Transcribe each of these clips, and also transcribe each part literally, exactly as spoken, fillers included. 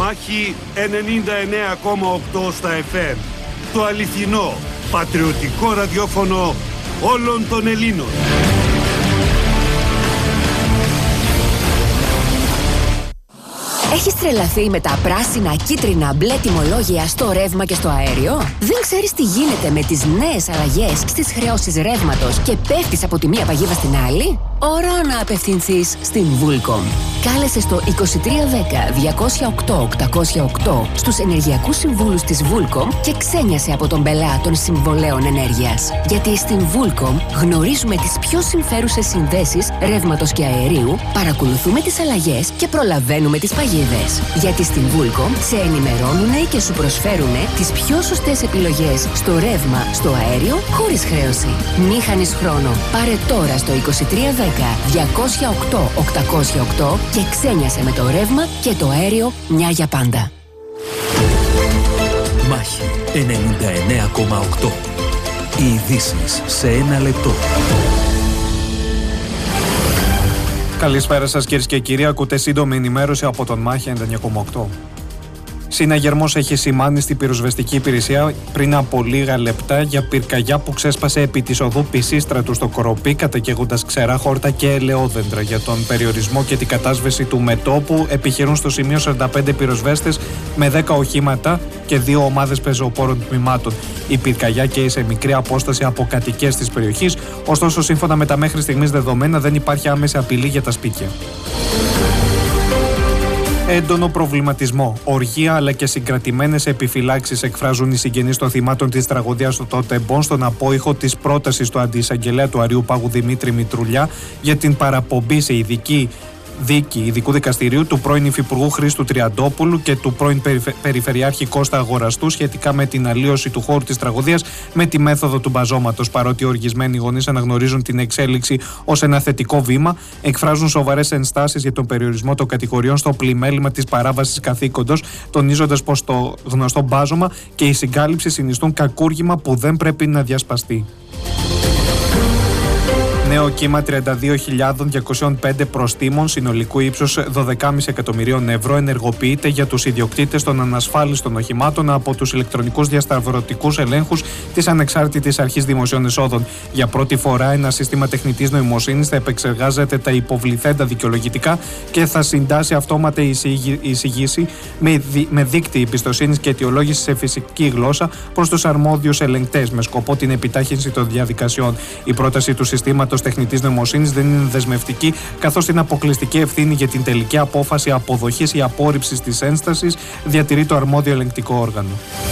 Μάχη ενενήντα εννέα κόμμα οκτώ στα εφ εμ. Το αληθινό, πατριωτικό ραδιόφωνο όλων των Ελλήνων. Έχεις τρελαθεί με τα πράσινα, κίτρινα, μπλε τιμολόγια στο ρεύμα και στο αέριο? Δεν ξέρεις τι γίνεται με τις νέες αλλαγές στις χρεώσεις ρεύματος και πέφτεις από τη μία παγίδα στην άλλη? Ώρα να απευθυνθείς στην Vulcom. Κάλεσε στο είκοσι τρία δέκα διακόσια οκτώ οκτακόσια οκτώ στους ενεργειακούς συμβούλους της Vulcom και ξένιασε από τον πελά των συμβολέων ενέργειας. Γιατί στην Vulcom γνωρίζουμε τις πιο συμφέρουσες συνδέσεις ρεύματος και αερίου, παρακολουθούμε τις αλλαγές και προλαβαίνουμε τις παγίδες. Γιατί στην Vulcom σε ενημερώνουνε και σου προσφέρουνε τις πιο σωστές επιλογές στο ρεύμα, στο αέριο, χωρίς χρέωση. Μη χάνεις χρόνο. Πάρε τώρα στο είκοσι τρία δέκα διακόσια οκτώ οκτακόσια οκτώ και ξένιασε με το ρεύμα και το αέριο μια για πάντα. Μάχη ενενήντα εννέα κόμμα οκτώ. Οι ειδήσεις σε ένα λεπτό. Καλησπέρα σας κυρίες και κύριοι, ακούτε σύντομη ενημέρωση από τον Μάχη ενενήντα εννέα κόμμα οκτώ. Συναγερμός έχει σημάνει στην πυροσβεστική υπηρεσία πριν από λίγα λεπτά για πυρκαγιά που ξέσπασε επί της οδού Πισίστρατου στο Κοροπή, κατακαίγοντας ξερά χόρτα και ελαιόδεντρα. Για τον περιορισμό και την κατάσβεση του μετώπου επιχειρούν στο σημείο σαράντα πέντε πυροσβέστες με δέκα οχήματα και δύο ομάδες πεζοπόρων τμήματων. Η πυρκαγιά καίει σε μικρή απόσταση από κατοικίες της περιοχής, ωστόσο σύμφωνα με τα μέχρι στιγμής δεδομένα δεν υπάρχει άμεση απειλή για τα σπίτια. Έντονο προβληματισμό, οργία αλλά και συγκρατημένες επιφυλάξεις εκφράζουν οι συγγενείς των θυμάτων της τραγωδίας του Τότεμπον στον απόϊχο της πρότασης του αντιεισαγγελέα του Αριού Πάγου Δημήτρη Μητρουλιά για την παραπομπή σε ειδική δίκη ειδικού δικαστηρίου του πρώην Υφυπουργού Χρήστου Τριαντόπουλου και του πρώην Περιφερειάρχη Κώστα Αγοραστού σχετικά με την αλλίωση του χώρου της τραγωδίας με τη μέθοδο του μπαζώματος. Παρότι οι οργισμένοι γονείς αναγνωρίζουν την εξέλιξη ως ένα θετικό βήμα, εκφράζουν σοβαρές ενστάσεις για τον περιορισμό των κατηγοριών στο πλημέλημα της παράβασης καθήκοντος, τονίζοντας πως το γνωστό μπάζωμα και η συγκάλυψη συνιστούν κακούργημα που δεν πρέπει να διασπαστεί. Νέο κύμα τριάντα δύο χιλιάδες διακόσια πέντε προστίμων συνολικού ύψους δώδεκα κόμμα πέντε εκατομμυρίων ευρώ ενεργοποιείται για τους ιδιοκτήτες των ανασφάλιστων οχημάτων από τους ηλεκτρονικούς διασταυρωτικούς ελέγχους της Ανεξάρτητης Αρχής Δημοσίων Εσόδων. Για πρώτη φορά, ένα σύστημα τεχνητής νοημοσύνης θα επεξεργάζεται τα υποβληθέντα δικαιολογητικά και θα συντάσσει αυτόματα εισηγήση με, δι, με δίκτυ εμπιστοσύνης και αιτιολόγηση σε φυσική γλώσσα προς τους αρμόδιους ελεγκτές, με σκοπό την επιτάχυνση των διαδικασιών. Η πρόταση του συστήματος τεχνητής νοημοσύνης δεν είναι δεσμευτική, καθώς την αποκλειστική ευθύνη για την τελική απόφαση αποδοχής ή απόρριψης της ένστασης διατηρεί το αρμόδιο ελεγκτικό όργανο.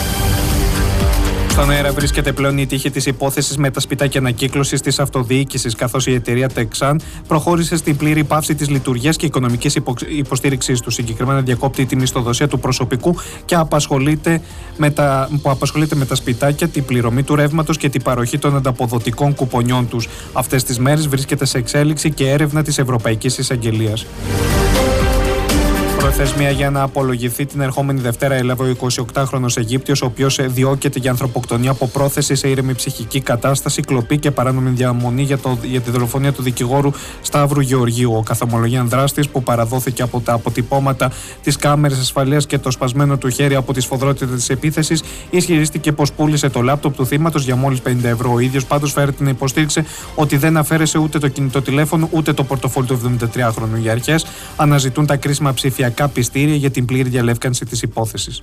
Στον αέρα βρίσκεται πλέον η τύχη της υπόθεσης με τα σπιτάκια ανακύκλωσης της αυτοδιοίκησης, καθώς η εταιρεία Texan προχώρησε στην πλήρη πάυση της λειτουργίας και οικονομικής υποστήριξής του. Συγκεκριμένα διακόπτει τη μισθοδοσία του προσωπικού και απασχολείται με τα, που απασχολείται με τα σπιτάκια, την πληρωμή του ρεύματος και την παροχή των ανταποδοτικών κουπονιών τους. Αυτές τις μέρες βρίσκεται σε εξέλιξη και έρευνα της Ευρωπαϊκής Εισαγγελίας. Προθεσμία για να απολογηθεί την ερχόμενη Δευτέρα έλαβε ο εικοσιοκτάχρονος Αιγύπτιος, ο οποίος διώκεται για ανθρωποκτονία από πρόθεση σε ήρεμη ψυχική κατάσταση, κλοπή και παράνομη διαμονή για, το, για τη δολοφονία του δικηγόρου Σταύρου Γεωργίου. Ο καθομολογίαν δράστης, που παραδόθηκε από τα αποτυπώματα της κάμερας ασφαλείας και το σπασμένο του χέρι από τη σφοδρότητα της επίθεσης, ισχυρίστηκε πως πούλησε το λάπτοπ του θύματος για μόλις πενήντα ευρώ. Ο ίδιος πάντως φέρεται να υποστήριξε ότι δεν αφαίρεσε ούτε το κινητό τηλέφωνο ούτε το πορτοφόλι του εβδομηντατριάχρονου. Οι αρχές αναζητούν τα κρίσιμα ψηφιακά πιστήρια για την πλήρη διαλεύκανση της υπόθεσης.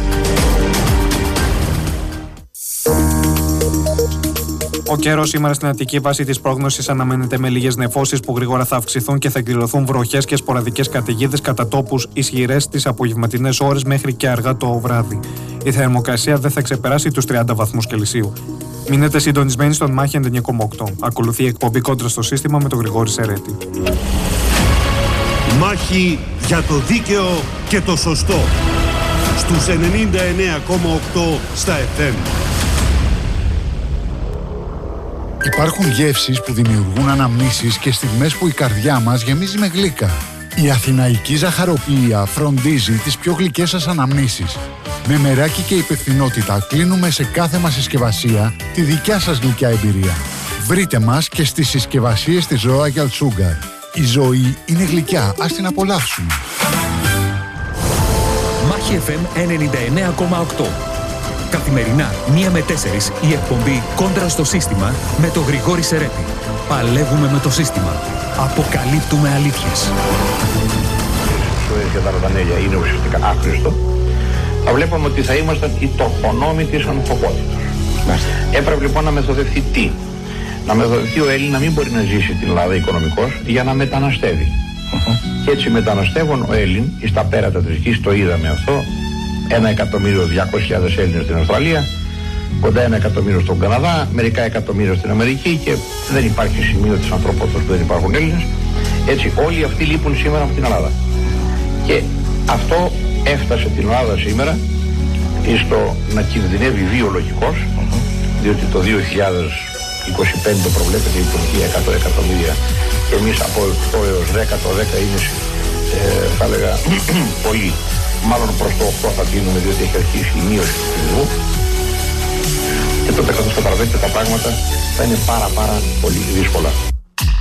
Ο καιρός σήμερα στην Αττική, βάσει της πρόγνωσης, αναμένεται με λίγες νεφώσεις που γρήγορα θα αυξηθούν και θα εκδηλωθούν βροχές και σποραδικές καταιγίδες κατά τόπους ισχυρές τις απογευματινές ώρες μέχρι και αργά το βράδυ. Η θερμοκρασία δεν θα ξεπεράσει τους τριάντα βαθμούς Κελσίου. Μείνετε συντονισμένοι στον Μάχη ενενήντα εννέα κόμμα οκτώ. Ακολουθεί η εκπομπή Κόντρα στο σύστημα με τον Γρηγόρη Σερέτη. Μάχη για το δίκαιο και το σωστό στους ενενήντα εννέα κόμμα οκτώ στα εφ εμ. Υπάρχουν γεύσεις που δημιουργούν αναμνήσεις και στιγμές που η καρδιά μας γεμίζει με γλύκα. Η Αθηναϊκή Ζαχαροπλοία φροντίζει τις πιο γλυκές σας αναμνήσεις. Με μεράκι και υπευθυνότητα κλείνουμε σε κάθε μας συσκευασία τη δικιά σας γλυκιά εμπειρία. Βρείτε μας και στις συσκευασίες της Royal Sugar. Η ζωή είναι γλυκιά, ας την απολαύσουμε. Μάχη εφ εμ ενενήντα εννέα κόμμα οκτώ. Καθημερινά, μία με τέσσερις, η εκπομπή Κόντρα στο σύστημα με τον Γρηγόρη Σερέτη. Παλεύουμε με το σύστημα. Αποκαλύπτουμε αλήθειες. Για τα ροδανέλια είναι ουσιαστικά άχρηστο. Θα βλέπαμε ότι θα ήμασταν οι τροχονόμοι της ανθρωπότητας. Έπρεπε λοιπόν να μεθοδευτεί τι? Να μεθοδευτεί ο Έλληνας να μην μπορεί να ζήσει την Ελλάδα οικονομικώς για να μεταναστεύει. Uh-huh. Και έτσι μεταναστεύουν ο Έλλην εις τα πέρατα της γης, το είδαμε αυτό. Ένα εκατομμύριο διακόσιες χιλιάδες Έλληνες στην Αυστραλία, κοντά ένα εκατομμύριο στον Καναδά, μερικά εκατομμύρια στην Αμερική και δεν υπάρχει σημείο της ανθρωπότητας που δεν υπάρχουν Έλληνες. Έτσι όλοι αυτοί λείπουν σήμερα από την Ελλάδα. Και αυτό έφτασε την Ελλάδα σήμερα στο να κινδυνεύει βιολογικός, uh-huh. διότι το δύο χιλιάδες είκοσι πέντε προβλέπεται η Τουρκία εκατό εκατομμύρια και εμείς από οκτώ έως δέκα, το δέκα είναι ε, θα έλεγα πολύ, μάλλον προς το οκτώ θα τίνουμε διότι έχει αρχίσει η μείωση του πληθυσμού και τότε καθώς καταλαβαίνετε τα πράγματα θα είναι πάρα πάρα πολύ δύσκολα.